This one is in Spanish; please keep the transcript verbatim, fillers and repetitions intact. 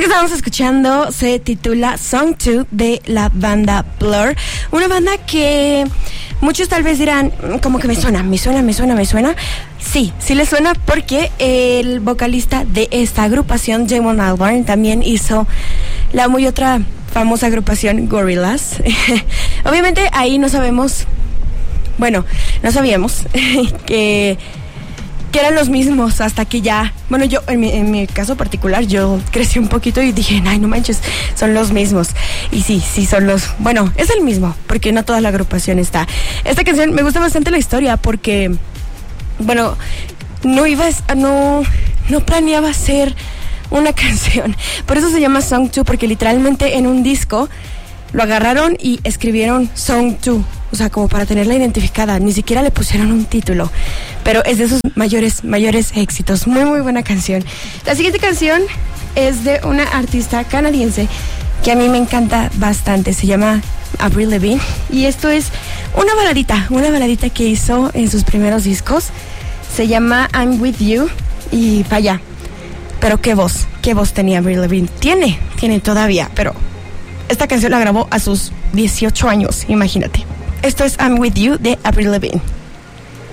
estamos escuchando se titula Song two de la banda Blur. Una banda que muchos tal vez dirán, como que me suena, me suena, me suena, me suena. Sí, sí le suena porque el vocalista de esta agrupación, Damon Albarn, también hizo la muy otra famosa agrupación Gorillaz. Obviamente ahí no sabemos, bueno, no sabíamos que... que eran los mismos hasta que ya, bueno, yo en mi, en mi caso particular, yo crecí un poquito y dije, ay, no manches, son los mismos. Y sí, sí son los, bueno, es el mismo, porque no toda la agrupación está. Esta canción me gusta bastante la historia porque, bueno, no iba a, no, no planeaba hacer una canción. Por eso se llama Song two, porque literalmente en un disco lo agarraron y escribieron Song two. O sea, como para tenerla identificada. Ni siquiera le pusieron un título. Pero es de sus mayores, mayores éxitos. Muy, muy buena canción. La siguiente canción es de una artista canadiense que a mí me encanta bastante. Se llama Avril Lavigne. Y esto es una baladita. Una baladita que hizo en sus primeros discos. Se llama I'm With You. Y vaya. Pero qué voz. Qué voz tenía Avril Lavigne. Tiene. Tiene todavía. Pero esta canción la grabó a sus dieciocho años. Imagínate. Esto es I'm With You de Avril Lavigne.